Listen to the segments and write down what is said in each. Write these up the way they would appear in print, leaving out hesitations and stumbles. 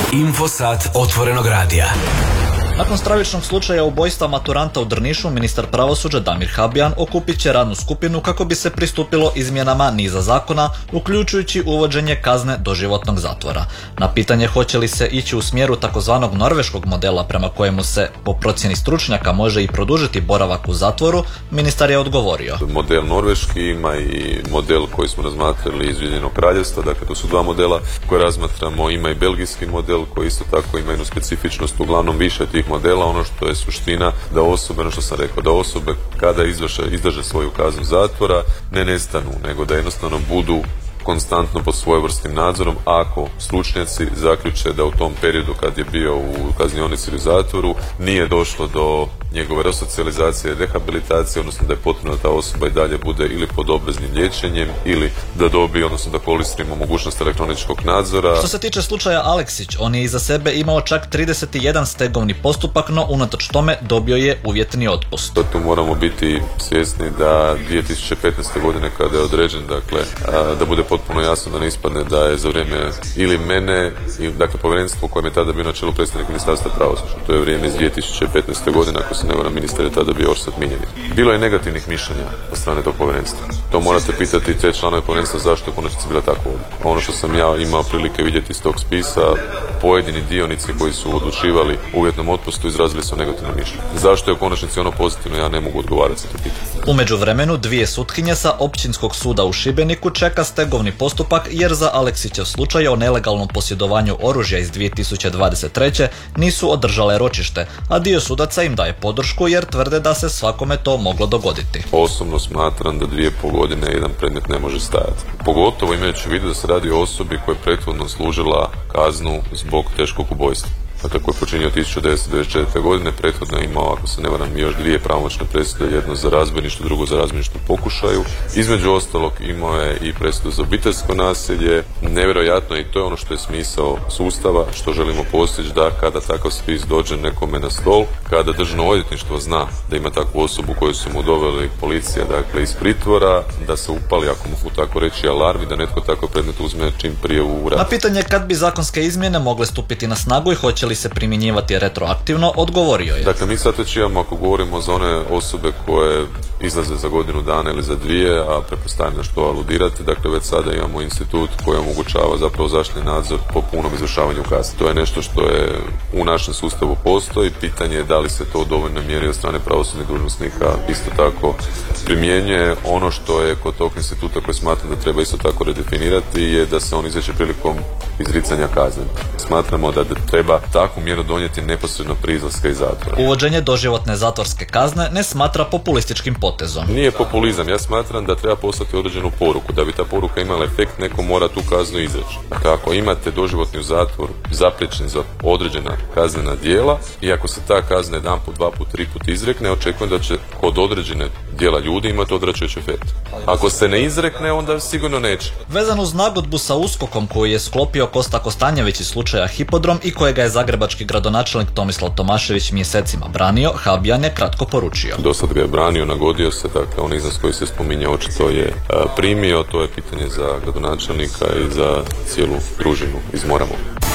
Infosat otvorenog radija. Nakon stravičnog slučaja ubojstva maturanta u Drnišu, ministar pravosuđa Damir Habijan okupit će radnu skupinu kako bi se pristupilo izmjenama niza zakona, uključujući uvođenje kazne doživotnog zatvora. Na pitanje hoće li se ići u smjeru takozvanog norveškog modela prema kojemu se po procjeni stručnjaka može i produžiti boravak u zatvoru, ministar je odgovorio. Model norveški ima i model koji smo razmatrali iz Ujedinjenog Kraljevstva, dakle to su dva modela koje razmatramo, ima i belgijski model koji isto tako ima jednu specifičnost, uglavnom više tih modela. Ono što je suština da osobe, ono što sam rekao, da osobe kada izdrže svoju kaznu zatvora ne nestanu, nego da jednostavno budu konstantno pod svojevrsnim nadzorom ako stručnjaci zaključe da u tom periodu kad je bio u kaznionici ili u zatvoru nije došlo do njegove resocijalizacije, rehabilitacije, odnosno da je potrebno da ta osoba i dalje bude ili pod obveznim liječenjem ili da dobije, odnosno da koristimo mogućnost elektroničkog nadzora. Što se tiče slučaja Aleksić, on je iza sebe imao čak 31 stegovni postupak, no unatoč tome dobio je uvjetni otpust. Tu moramo biti svjesni da 2015. godine kada je određen, dakle, da bude potpuno jasno da ne ispadne da je za vrijeme ili mene, dakle povjerenstvo kojem je tada bio na čelu predstavnik Ministarstva pravosuđa. To je vrijeme iz 2015. godine, ako se ne varam, ministar je tada bio Orsat Miljenić. Bilo je negativnih mišljenja od strane tog povjerenstva. To morate pitati te članove povjerenstva zašto je u konačnici bila tako odluka. Ono što sam ja imao prilike vidjeti iz tog spisa, pojedini dionici koji su odlučivali u uvjetnom otpustu izrazili su negativno mišljenje. Zašto je u konačnici ono pozitivno, ja ne mogu odgovarati za to pitanje. U međuvremenu, dvije sutkinje sa Općinskog suda u Šibeniku čeka stegovni postupak jer za Aleksićev slučaj o nelegalnom posjedovanju oružja iz 2023. nisu održale ročište, a dio sudaca im daje podršku jer tvrde da se svakome to moglo dogoditi. Osobno smatram da 2,5 godine jedan predmet ne može stajati. Pogotovo imajući u vidu da se radi o osobi koja je prethodno služila kaznu zbog teškog ubojstva. Dakle, koji je počinio 1994. godine, prethodno je imao, ako se ne varam, još dvije pravomoćne presude, jedno za razbojništvo, drugo za razbojništvo pokušaju. Između ostalog imao je i presudu za obiteljsko nasilje. Nevjerojatno, i to je ono što je smisao sustava, što želimo postići, da kada takav spis dođe nekome na stol, kada državno odvjetništvo zna da ima takvu osobu koju su mu doveli policija, dakle, iz pritvora, da se upali, ako mogu tako reći, alarm i da netko takav predmet uzme čim prije u rad. Na pitanje kad bi zakonske izmjene mogle stupiti na snagu i hoće li se primjenjivati retroaktivno, odgovorio je. Dakle, mi sad već imamo, ako govorimo za one osobe koje izlaze za godinu dana ili za dvije, a pretpostavljam na što aludirate, dakle već sada imamo institut koji omogućava zapravo zaštitni nadzor po punom izvršavanju kazne. To je nešto što je u našem sustavu postoji. Pitanje je da li se to u dovoljnoj mjeri od strane pravosudnih dužnosnika isto tako primjenjuje. Ono što je kod tog instituta koji smatra da treba isto tako redefinirati je da se on izreče prilikom izricanja kazne. Smatramo da treba takvu mjeru donijeti neposredno prije izlaska iz zatvora. Uvođenje doživotne zatvorske kazne ne smatra populističkim potezom. Nije populizam, ja smatram da treba poslati određenu poruku. Da bi ta poruka imala efekt, neko mora tu kaznu izreći. Dakle, ako imate doživotni zatvor zapriječen za određena kaznena djela i ako se ta kazna jedan put, dva put, tri put izrekne, očekujem da će kod određene djela ljudi imati odvraćajući efekt. Ako se ne izrekne, onda sigurno neće. Vezan uz nagodbu sa USKOK-om koju je sklopio Kosta Kostanjević iz slučaja Hipodrom i kojega je zagrebački gradonačelnik Tomislav Tomašević mjesecima branio, Habijan je kratko poručio. Dosad ga je branio, nagodio se, dakle on iznos koji se spominje očito je primio, to je pitanje za gradonačelnika i za cijelu družinu iz Moramo.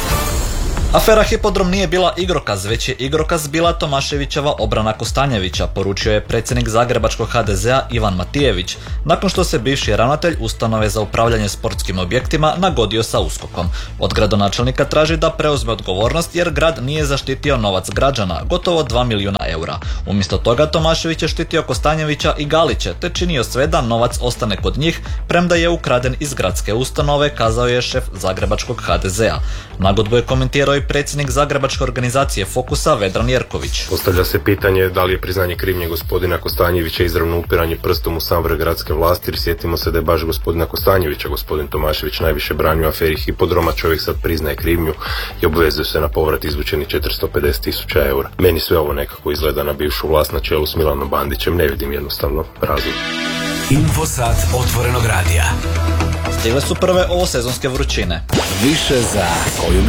Afera Hipodrom nije bila igrokaz, već je igrokaz bila Tomaševićeva obrana Kostanjevića, poručio je predsjednik zagrebačkog HDZ-a Ivan Matijević, nakon što se bivši ravnatelj ustanove za upravljanje sportskim objektima nagodio sa USKOK-om. Od gradonačelnika traži da preuzme odgovornost jer grad nije zaštitio novac građana, gotovo 2 milijuna eura. Umjesto toga Tomašević je štitio Kostanjevića i Galiće, te činio sve da novac ostane kod njih, premda je ukraden iz gradske ustanove, kazao je šef zagrebačkog HDZ-a. Nagodbu je komentirao i predsjednik zagrebačke organizacije Fokusa Vedran Jerković. Postavlja se pitanje da li je priznanje krivnje gospodina Kostanjevića izravno upiranje prstom u sam vrh gradske vlasti, jer sjetimo se da je baš gospodina Kostanjevića gospodin Tomašević najviše branio aferi Hipodroma. Čovjek sad priznaje krivnju i obvezuje se na povrat izvučenih 450.000 eura. Meni sve ovo nekako izgleda na bivšu vlast na čelu s Milanom Bandićem, ne vidim jednostavno razlog. Infosat otvorenog radija. Stigle su prve ovosezonske vrućine. Više za koju